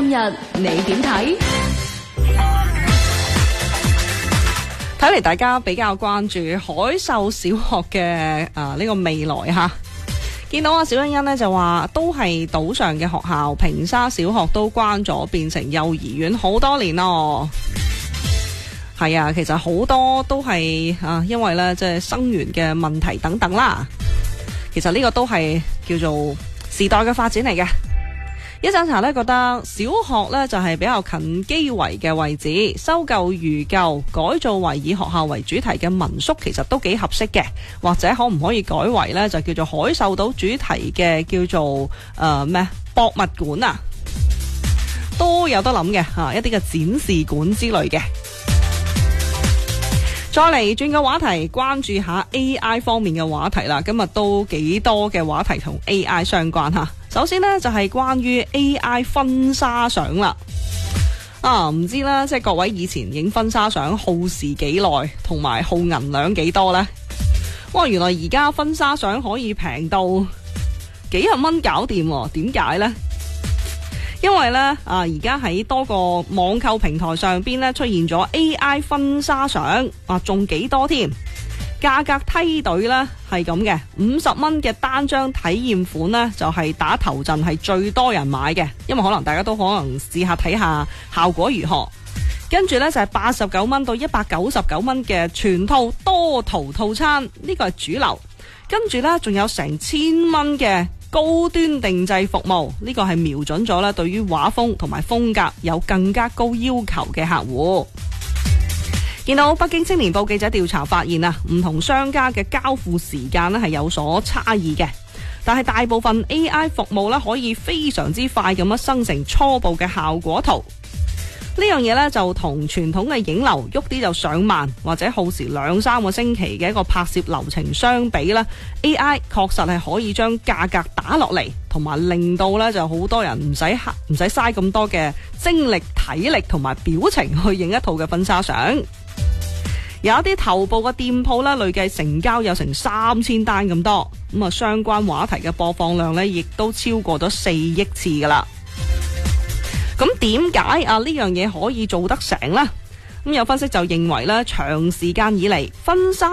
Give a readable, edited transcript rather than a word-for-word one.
今日你點睇？ 睇嚟大家比較關注海秀小學嘅呢個未來吓。見到阿小欣欣呢就話都係島上嘅學校，平沙小學都關咗，變成幼兒園好多年咯。係啊，其實好多都係因為呢即係生源嘅問題等等啦。其實呢個都係叫做時代嘅發展嚟嘅。一陣茶呢覺得小學呢就係比較近基圍嘅位置，修舊如舊，改造為以學校為主題嘅民宿，其實都幾合適嘅。或者可唔可以改為呢就叫做海秀島主題嘅叫做博物館啊，都有得諗嘅一啲嘅展示館之類嘅。再嚟轉個話題，關注下 AI 方面嘅話題啦。今日都幾多嘅話題同 AI 相關吓。首先呢，就係關於 AI 婚紗相啦。唔知啦，即係各位以前影婚紗相耗時幾耐，同埋耗銀兩幾多呢？哇！原來而家婚紗相可以平到幾十蚊搞掂，點解呢？因為呢，而家喺多個網購平台上邊呢出現咗 AI 婚紗相，仲幾多添？價格梯隊呢係咁嘅，50蚊嘅單張體驗款呢就係打頭陣係最多人買嘅，因為可能大家都可能試下睇下效果如何。跟住呢就係89蚊到199蚊嘅全套多圖套餐，呢個係主流。跟住呢仲有成1000蚊嘅高端定製服務，呢個係瞄準咗呢對於畫風同埋風格有更加高要求嘅客戶。見到北京青年報記者調查發現唔同商家嘅交付時間呢係有所差異嘅，但係大部分 AI 服務呢可以非常之快咁樣生成初步嘅效果圖。呢樣嘢呢就同傳統嘅影樓喐啲就上萬或者耗時2-3個星期嘅一個拍攝流程相比呢， AI 確實係可以將價格打落嚟，同埋令到呢就好多人唔使嘥咁多嘅精力、體力同埋表情去影一套嘅婚紗相。有一啲頭部嘅店鋪呢，累計成交有成3000單咁多，咁相關話題嘅播放量呢，亦都超過咗4億次噶啦。咁點解呢樣嘢可以做得成呢？咁有分析就認為呢，長時間以嚟婚紗